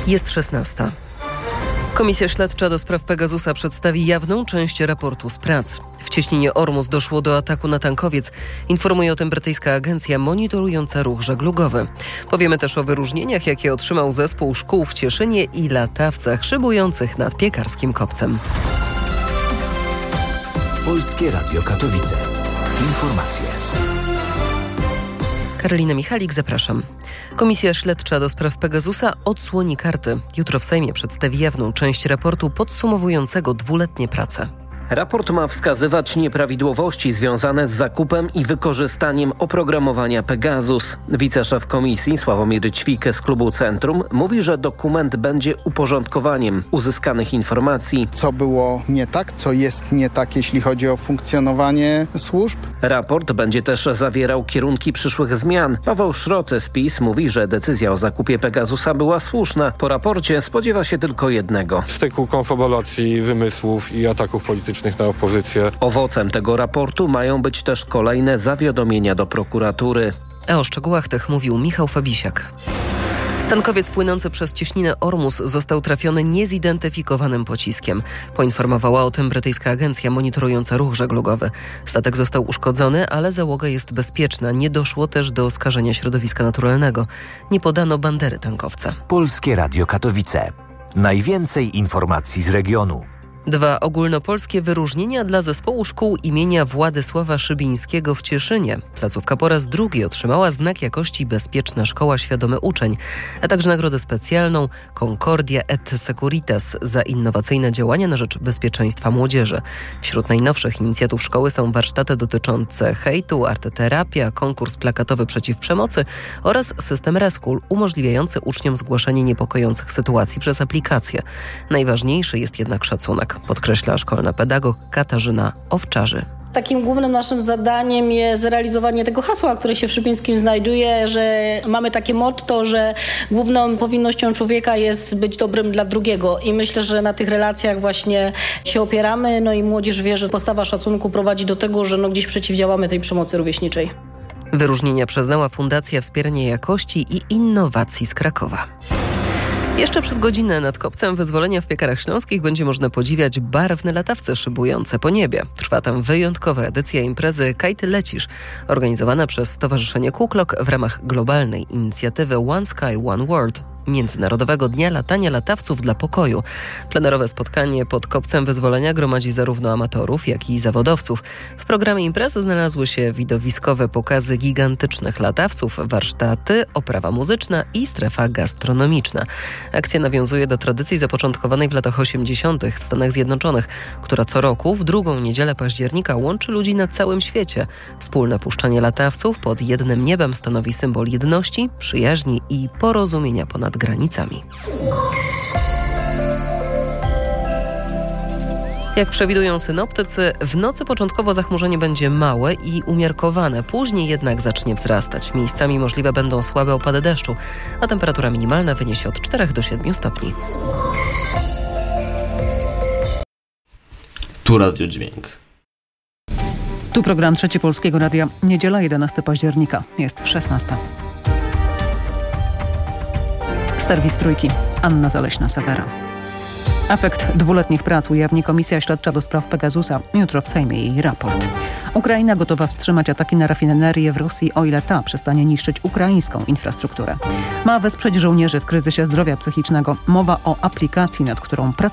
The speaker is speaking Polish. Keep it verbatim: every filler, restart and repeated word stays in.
Jest szesnasta. Komisja Śledcza do spraw Pegasusa przedstawi jawną część raportu z prac. W cieśninie Ormus doszło do ataku na tankowiec. Informuje o tym brytyjska agencja monitorująca ruch żeglugowy. Powiemy też o wyróżnieniach, jakie otrzymał zespół szkół w Cieszynie i latawcach szybujących nad Piekarskim Kopcem. Polskie Radio Katowice. Informacje. Karolina Michalik, zapraszam. Komisja Śledcza do spraw Pegasusa odsłoni karty. Jutro w Sejmie przedstawi jawną część raportu podsumowującego dwuletnie prace. Raport ma wskazywać nieprawidłowości związane z zakupem i wykorzystaniem oprogramowania Pegasus. Wiceszef komisji Sławomir Ćwik z klubu Centrum mówi, że dokument będzie uporządkowaniem uzyskanych informacji. Co było nie tak, co jest nie tak, jeśli chodzi o funkcjonowanie służb? Raport będzie też zawierał kierunki przyszłych zmian. Paweł Szrot z PiS mówi, że decyzja o zakupie Pegasusa była słuszna. Po raporcie spodziewa się tylko jednego. Styku konfabulacji, wymysłów i ataków politycznych na opozycję. Owocem tego raportu mają być też kolejne zawiadomienia do prokuratury. A o szczegółach tych mówił Michał Fabisiak. Tankowiec płynący przez cieśninę Ormus został trafiony niezidentyfikowanym pociskiem. Poinformowała o tym brytyjska agencja monitorująca ruch żeglugowy. Statek został uszkodzony, ale załoga jest bezpieczna. Nie doszło też do skażenia środowiska naturalnego. Nie podano bandery tankowca. Polskie Radio Katowice. Najwięcej informacji z regionu. Dwa ogólnopolskie wyróżnienia dla zespołu szkół imienia Władysława Szybińskiego w Cieszynie. Placówka po raz drugi otrzymała znak jakości Bezpieczna Szkoła Świadomy Uczeń, a także nagrodę specjalną Concordia et Securitas za innowacyjne działania na rzecz bezpieczeństwa młodzieży. Wśród najnowszych inicjatyw szkoły są warsztaty dotyczące hejtu, arteterapia, konkurs plakatowy przeciw przemocy oraz system Reskul umożliwiający uczniom zgłaszanie niepokojących sytuacji przez aplikację. Najważniejszy jest jednak szacunek, podkreśla szkolna pedagog Katarzyna Owczarzy. Takim głównym naszym zadaniem jest zrealizowanie tego hasła, które się w Szybińskim znajduje, że mamy takie motto, że główną powinnością człowieka jest być dobrym dla drugiego i myślę, że na tych relacjach właśnie się opieramy, no i młodzież wie, że postawa szacunku prowadzi do tego, że no gdzieś przeciwdziałamy tej przemocy rówieśniczej. Wyróżnienia przyznała Fundacja Wspierania Jakości i Innowacji z Krakowa. Jeszcze przez godzinę nad Kopcem Wyzwolenia w Piekarach Śląskich będzie można podziwiać barwne latawce szybujące po niebie. Trwa tam wyjątkowa edycja imprezy Kajty Lecisz, organizowana przez Stowarzyszenie Kuklok w ramach globalnej inicjatywy One Sky, One World, Międzynarodowego Dnia Latania Latawców dla Pokoju. Plenerowe spotkanie pod Kopcem Wyzwolenia gromadzi zarówno amatorów, jak i zawodowców. W programie imprezy znalazły się widowiskowe pokazy gigantycznych latawców, warsztaty, oprawa muzyczna i strefa gastronomiczna. Akcja nawiązuje do tradycji zapoczątkowanej w latach osiemdziesiątych w Stanach Zjednoczonych, która co roku w drugą niedzielę października łączy ludzi na całym świecie. Wspólne puszczanie latawców pod jednym niebem stanowi symbol jedności, przyjaźni i porozumienia ponad granicami. Jak przewidują synoptycy, w nocy początkowo zachmurzenie będzie małe i umiarkowane, później jednak zacznie wzrastać. Miejscami możliwe będą słabe opady deszczu, a temperatura minimalna wyniesie od czterech do siedmiu stopni. Tu Radio Dźwięk. Tu program Trzeci Polskiego Radia. Niedziela jedenastego października. Jest szesnasta. Serwis Trójki. Anna Zaleśna-Sewera. Efekt dwuletnich prac ujawni Komisja Śledcza do spraw Pegasusa. Jutro w Sejmie jej raport. Ukraina gotowa wstrzymać ataki na rafinerię w Rosji, o ile ta przestanie niszczyć ukraińską infrastrukturę. Ma wesprzeć żołnierzy w kryzysie zdrowia psychicznego. Mowa o aplikacji, nad którą pracuje